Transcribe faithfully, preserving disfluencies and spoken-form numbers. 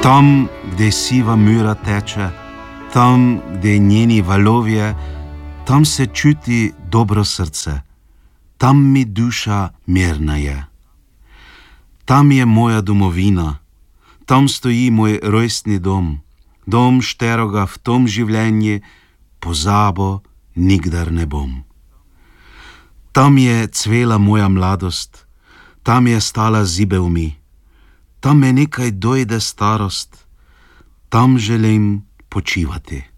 Tam, gde siva Mura teče, tam, gde njeni valovje, tam se čuti dobro srce, tam mi duša mirna je. Tam je moja domovina, tam stoji moj rojstni dom, dom, šteroga v tom življenju pozabo nikdar ne bom. Tam je cvela moja mladost, tam je stala zibel mi, tam me nekaj dojde starost, tam želim počivati.